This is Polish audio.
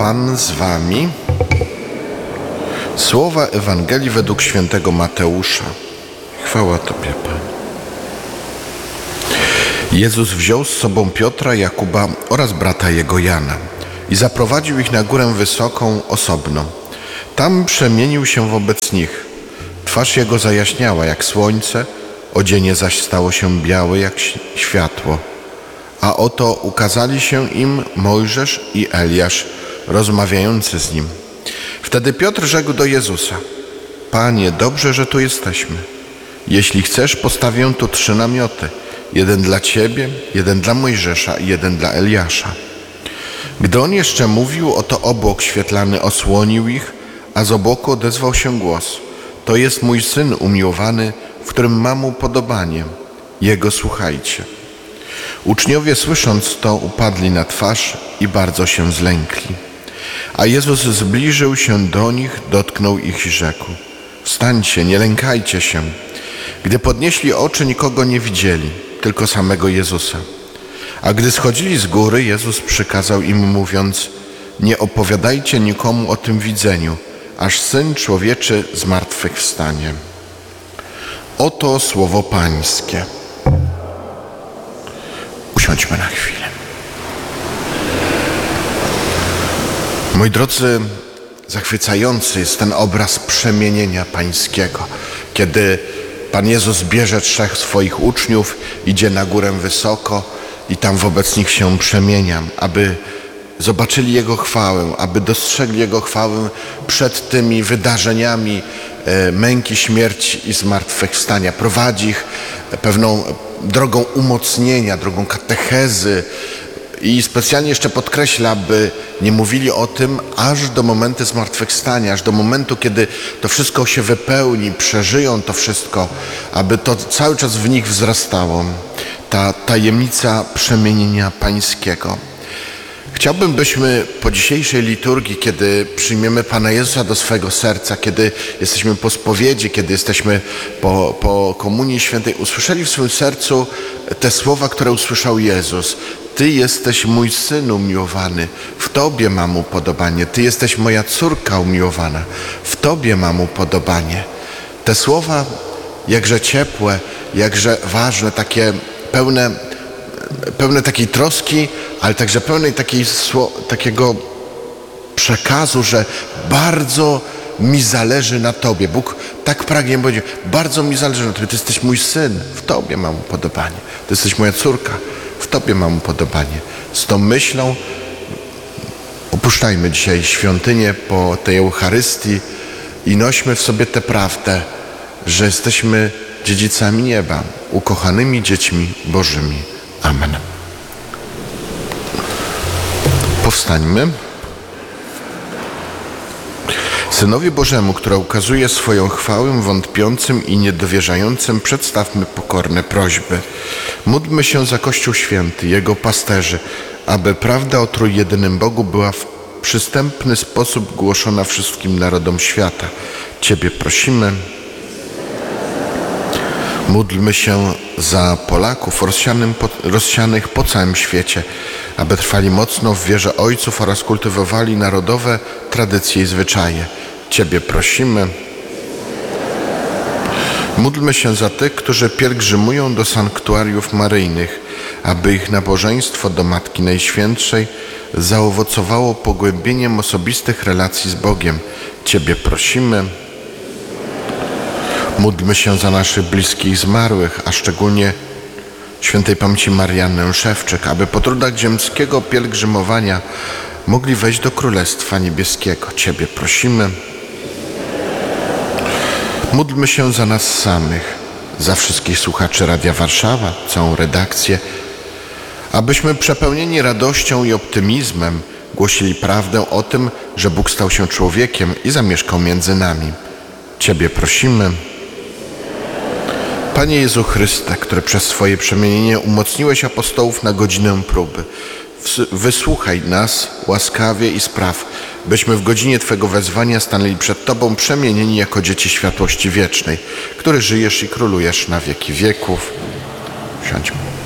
Pan z wami. Słowa Ewangelii według świętego Mateusza. Chwała Tobie, Panie. Jezus wziął z sobą Piotra, Jakuba oraz brata jego Jana i zaprowadził ich na górę wysoką, osobną. Tam przemienił się wobec nich. Twarz jego zajaśniała jak słońce, odzienie zaś stało się białe jak światło. A oto ukazali się im Mojżesz i Eliasz, rozmawiający z nim. Wtedy Piotr rzekł do Jezusa: Panie, dobrze, że tu jesteśmy. Jeśli chcesz, postawię tu 3 namioty. Jeden dla Ciebie, jeden dla Mojżesza i jeden dla Eliasza. Gdy on jeszcze mówił, oto obłok świetlany osłonił ich, a z obłoku odezwał się głos: To jest mój Syn umiłowany, w którym mam upodobanie. Jego słuchajcie. Uczniowie, słysząc to, upadli na twarz i bardzo się zlękli. A Jezus zbliżył się do nich, dotknął ich i rzekł: Wstańcie, nie lękajcie się. Gdy podnieśli oczy, nikogo nie widzieli, tylko samego Jezusa. A gdy schodzili z góry, Jezus przykazał im, mówiąc: Nie opowiadajcie nikomu o tym widzeniu, aż Syn Człowieczy zmartwychwstanie. Oto słowo Pańskie. Usiądźmy na chwilę. Moi drodzy, zachwycający jest ten obraz przemienienia Pańskiego, kiedy Pan Jezus bierze 3 swoich uczniów, idzie na górę wysoko i tam wobec nich się przemienia, aby zobaczyli Jego chwałę, aby dostrzegli Jego chwałę przed tymi wydarzeniami męki, śmierci i zmartwychwstania. Prowadzi ich pewną drogą umocnienia, drogą katechezy i specjalnie jeszcze podkreśla, by nie mówili o tym aż do momentu zmartwychwstania, aż do momentu, kiedy to wszystko się wypełni, przeżyją to wszystko, aby to cały czas w nich wzrastało. Ta tajemnica przemienienia Pańskiego. Chciałbym, byśmy po dzisiejszej liturgii, kiedy przyjmiemy Pana Jezusa do swego serca, kiedy jesteśmy po spowiedzi, kiedy jesteśmy po Komunii Świętej, usłyszeli w swoim sercu te słowa, które usłyszał Jezus. Ty jesteś mój Syn umiłowany, w Tobie mam upodobanie. Ty jesteś moja córka umiłowana, w Tobie mam upodobanie. Te słowa jakże ciepłe, jakże ważne, takie pełne takiej troski, ale także pełnej takiego przekazu, że bardzo mi zależy na Tobie. Bóg tak pragnie powiedzieć: bardzo mi zależy na Tobie. Ty jesteś mój Syn, w Tobie mam upodobanie. Ty jesteś moja córka, w Tobie mam upodobanie. Z tą myślą opuszczajmy dzisiaj świątynię po tej Eucharystii i nośmy w sobie tę prawdę, że jesteśmy dziedzicami nieba, ukochanymi dziećmi Bożymi. Amen. Powstańmy. Synowi Bożemu, który ukazuje swoją chwałę wątpiącym i niedowierzającym, przedstawmy pokorne prośby. Módlmy się za Kościół Święty, Jego pasterzy, aby prawda o trójjedynym Bogu była w przystępny sposób głoszona wszystkim narodom świata. Ciebie prosimy. Módlmy się za Polaków rozsianych po całym świecie, aby trwali mocno w wierze ojców oraz kultywowali narodowe tradycje i zwyczaje. Ciebie prosimy. Módlmy się za tych, którzy pielgrzymują do sanktuariów maryjnych, aby ich nabożeństwo do Matki Najświętszej zaowocowało pogłębieniem osobistych relacji z Bogiem. Ciebie prosimy. Módlmy się za naszych bliskich zmarłych, a szczególnie świętej pamięci Mariannę Szewczyk, aby po trudach ziemskiego pielgrzymowania mogli wejść do Królestwa Niebieskiego. Ciebie prosimy. Módlmy się za nas samych, za wszystkich słuchaczy Radia Warszawa, całą redakcję, abyśmy przepełnieni radością i optymizmem głosili prawdę o tym, że Bóg stał się człowiekiem i zamieszkał między nami. Ciebie prosimy. Panie Jezu Chryste, który przez swoje przemienienie umocniłeś apostołów na godzinę próby, wysłuchaj nas łaskawie i spraw, byśmy w godzinie Twego wezwania stanęli przed Tobą przemienieni jako dzieci światłości wiecznej, który żyjesz i królujesz na wieki wieków. Siądźmy.